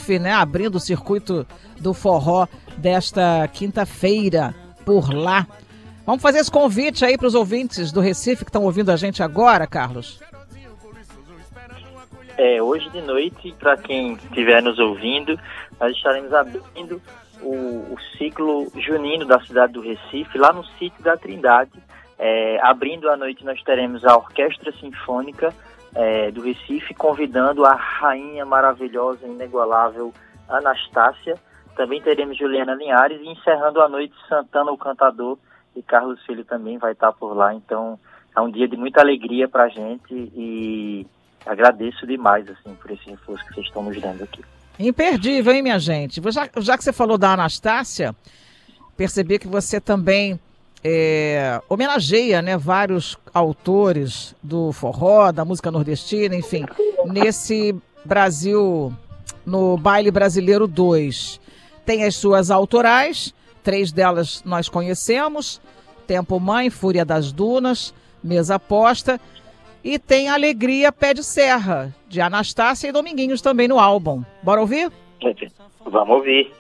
Recife, né? Abrindo o circuito do forró desta quinta-feira por lá. Vamos fazer esse convite aí para os ouvintes do Recife que estão ouvindo a gente agora, Carlos? Hoje de noite, para quem estiver nos ouvindo, nós estaremos abrindo o ciclo junino da cidade do Recife, lá no sítio da Trindade. Abrindo a noite, nós teremos a Orquestra Sinfônica do Recife, convidando a rainha maravilhosa, inigualável Anastácia. Também teremos Juliana Linhares e encerrando a noite Santana, o cantador, e Carlos Filho também vai estar por lá. Então é um dia de muita alegria para a gente e agradeço demais assim, por esse reforço que vocês estão nos dando aqui. Imperdível, hein, minha gente? Já que você falou da Anastácia, percebi que você também homenageia, né, vários autores do forró, da música nordestina, enfim, nesse Brasil, no Baile Brasileiro 2. Tem as suas autorais, 3 delas nós conhecemos: Tempo Mãe, Fúria das Dunas, Mesa Posta, e tem Alegria Pé de Serra, de Anastácia e Dominguinhos também no álbum. Bora ouvir? Vamos ouvir.